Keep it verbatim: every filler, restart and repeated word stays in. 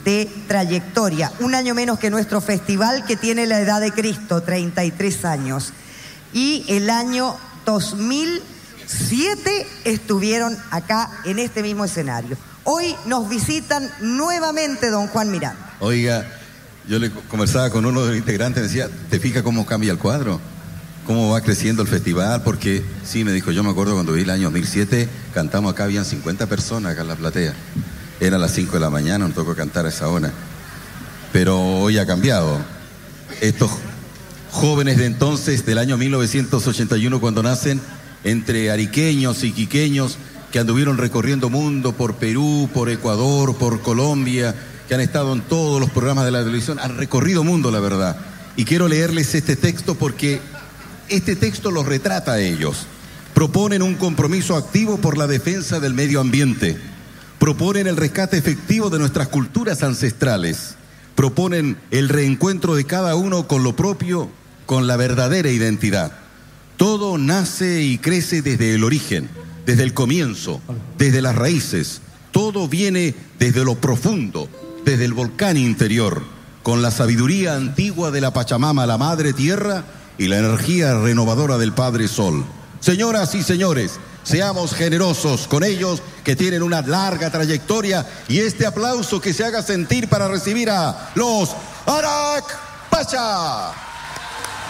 de trayectoria. Un año menos que nuestro festival, que tiene la edad de Cristo, treinta y tres años. Y el año dos mil siete estuvieron acá en este mismo escenario. Hoy nos visitan nuevamente don Juan Miranda. Oiga, yo le conversaba con uno de los integrantes, decía, ¿te fijas cómo cambia el cuadro? ¿Cómo va creciendo el festival? Porque sí, me dijo, yo me acuerdo cuando vi el año dos mil siete, cantamos acá, habían cincuenta personas acá en la platea. Era a las cinco de la mañana, nos tocó cantar a esa hora. Pero hoy ha cambiado. Estos jóvenes de entonces, del año mil novecientos ochenta y uno, cuando nacen, entre ariqueños y quiqueños, que anduvieron recorriendo mundo por Perú, por Ecuador, por Colombia, que han estado en todos los programas de la televisión, han recorrido mundo, la verdad. Y quiero leerles este texto porque este texto los retrata a ellos. Proponen un compromiso activo por la defensa del medio ambiente. Proponen el rescate efectivo de nuestras culturas ancestrales. Proponen el reencuentro de cada uno con lo propio, con la verdadera identidad. Todo nace y crece desde el origen, desde el comienzo, desde las raíces. Todo viene desde lo profundo, desde el volcán interior, con la sabiduría antigua de la Pachamama, la Madre Tierra, y la energía renovadora del Padre Sol. Señoras y señores, seamos generosos con ellos, que tienen una larga trayectoria, y este aplauso que se haga sentir para recibir a los Arak Pacha.